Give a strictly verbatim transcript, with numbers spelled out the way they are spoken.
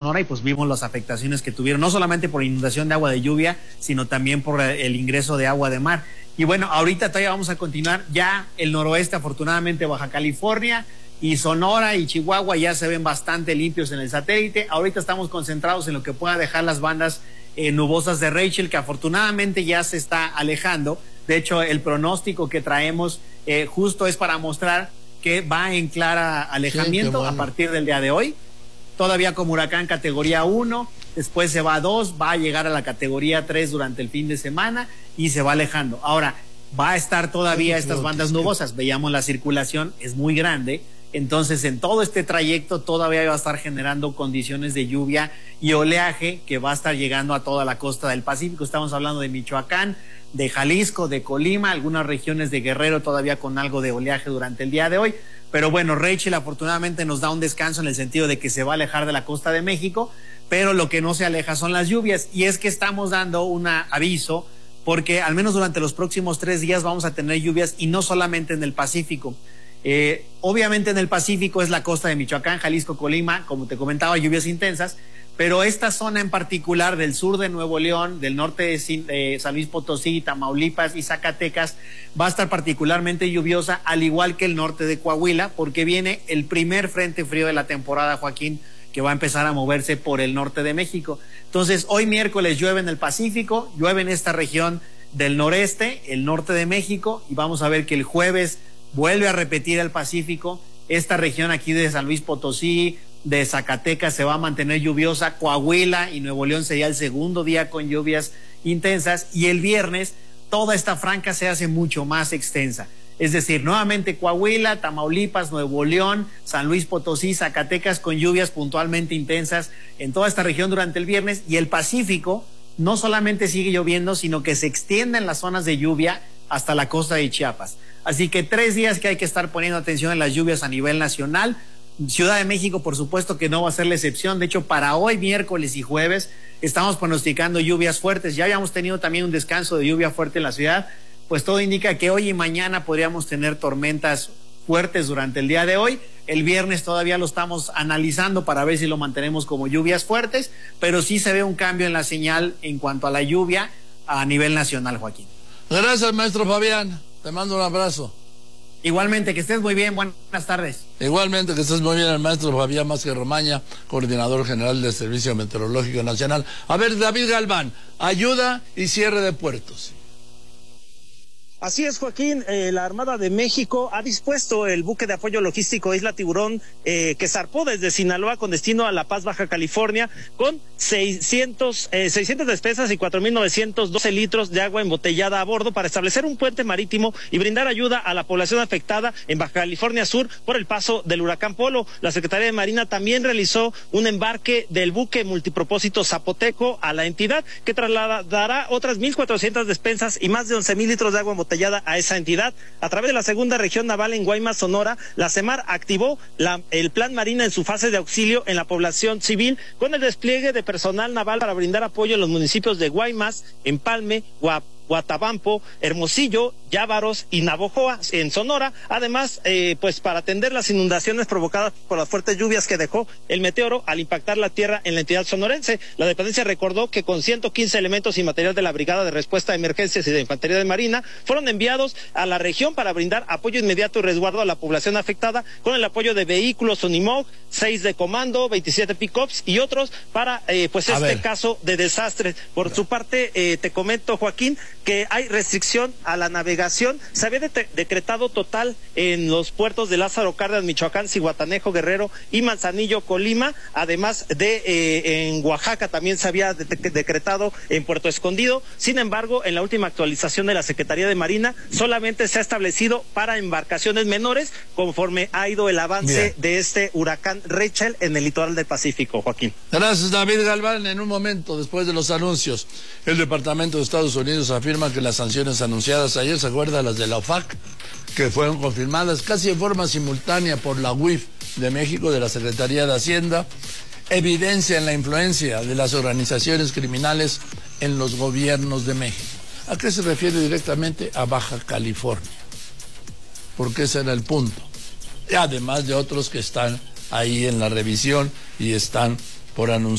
Sonora y pues vimos las afectaciones que tuvieron, no solamente por inundación de agua de lluvia, sino también por el ingreso de agua de mar. Y bueno, ahorita todavía vamos a continuar, ya el noroeste, afortunadamente Baja California y Sonora y Chihuahua ya se ven bastante limpios en el satélite. Ahorita estamos concentrados en lo que pueda dejar las bandas eh, nubosas de Rachel, que afortunadamente ya se está alejando. De hecho, el pronóstico que traemos eh, justo es para mostrar que va en clara alejamiento, sí, bueno, a partir del día de hoy. Todavía como huracán categoría uno, después se va a dos, va a llegar a la categoría tres durante el fin de semana y se va alejando. Ahora, va a estar todavía estas bandas nubosas, veíamos la circulación, es muy grande, entonces en todo este trayecto todavía va a estar generando condiciones de lluvia y oleaje que va a estar llegando a toda la costa del Pacífico. Estamos hablando de Michoacán, de Jalisco, de Colima, algunas regiones de Guerrero todavía con algo de oleaje durante el día de hoy. Pero bueno, Rachel afortunadamente nos da un descanso en el sentido de que se va a alejar de la costa de México, pero lo que no se aleja son las lluvias, y es que estamos dando un aviso porque al menos durante los próximos tres días vamos a tener lluvias, y no solamente en el Pacífico. Eh, obviamente en el Pacífico es la costa de Michoacán, Jalisco, Colima, como te comentaba, lluvias intensas, pero esta zona en particular del sur de Nuevo León, del norte de eh, San Luis Potosí, Tamaulipas y Zacatecas va a estar particularmente lluviosa, al igual que el norte de Coahuila, porque viene el primer frente frío de la temporada, Joaquín, que va a empezar a moverse por el norte de México. Entonces, hoy miércoles llueve en el Pacífico, llueve en esta región del noreste, el norte de México, y vamos a ver que el jueves vuelve a repetir el Pacífico. Esta región aquí de San Luis Potosí, de Zacatecas se va a mantener lluviosa, Coahuila y Nuevo León sería el segundo día con lluvias intensas, y el viernes toda esta franja se hace mucho más extensa. Es decir, nuevamente Coahuila, Tamaulipas, Nuevo León, San Luis Potosí, Zacatecas con lluvias puntualmente intensas en toda esta región durante el viernes, y el Pacífico no solamente sigue lloviendo, sino que se extienden las zonas de lluvia hasta la costa de Chiapas. Así que tres días que hay que estar poniendo atención en las lluvias a nivel nacional. Ciudad de México, por supuesto que no va a ser la excepción. De hecho, para hoy, miércoles y jueves, estamos pronosticando lluvias fuertes. Ya habíamos tenido también un descanso de lluvia fuerte en la ciudad, pues todo indica que hoy y mañana podríamos tener tormentas fuertes durante el día de hoy. El viernes todavía lo estamos analizando para ver si lo mantenemos como lluvias fuertes, pero sí se ve un cambio en la señal en cuanto a la lluvia a nivel nacional, Joaquín. Gracias, maestro Fabián. Te mando un abrazo. Igualmente, que estés muy bien, buenas tardes. Igualmente, que estés muy bien, el maestro Fabián Vázquez Romaña, coordinador general del Servicio Meteorológico Nacional. A ver, David Galván, ayuda y cierre de puertos. Así es, Joaquín, eh, la Armada de México ha dispuesto el buque de apoyo logístico Isla Tiburón, eh, que zarpó desde Sinaloa con destino a La Paz, Baja California, con seiscientas despensas y cuatro mil novecientos doce litros de agua embotellada a bordo para establecer un puente marítimo y brindar ayuda a la población afectada en Baja California Sur por el paso del huracán Polo. La Secretaría de Marina también realizó un embarque del buque multipropósito Zapoteco a la entidad, que trasladará otras mil cuatrocientas despensas y más de once mil litros de agua embotellada a esa entidad. A través de la segunda región naval en Guaymas, Sonora, la CEMAR activó la, el Plan Marina en su fase de auxilio en la población civil, con el despliegue de personal naval para brindar apoyo en los municipios de Guaymas, Empalme, Guap Guatabampo, Hermosillo, Llávaros y Navojoa en Sonora, además eh, pues para atender las inundaciones provocadas por las fuertes lluvias que dejó el meteoro al impactar la tierra en la entidad sonorense. La dependencia recordó que con ciento quince elementos y material de la Brigada de Respuesta a Emergencias y de Infantería de Marina fueron enviados a la región para brindar apoyo inmediato y resguardo a la población afectada, con el apoyo de vehículos Unimog, seis de comando, veintisiete pick-ups y otros para eh, pues a este ver. caso de desastre. Por Bien. su parte, eh, te comento, Joaquín, que hay restricción a la navegación. Se había de decretado total en los puertos de Lázaro Cárdenas, Michoacán, Zihuatanejo, Guerrero y Manzanillo, Colima, además de eh, en Oaxaca también se había de decretado en Puerto Escondido. Sin embargo, en la última actualización de la Secretaría de Marina solamente se ha establecido para embarcaciones menores, conforme ha ido el avance Bien. de este huracán Rachel en el litoral del Pacífico, Joaquín. Gracias, David Galván. En un momento, después de los anuncios, el Departamento de Estados Unidos afirma que las sanciones anunciadas ayer, ¿se acuerda? Las de la O F A C, que fueron confirmadas casi en forma simultánea por la U I F de México, de la Secretaría de Hacienda, evidencian la influencia de las organizaciones criminales en los gobiernos de México. ¿A qué se refiere directamente? A Baja California, porque ese era el punto. Y además de otros que están ahí en la revisión y están por anunciar.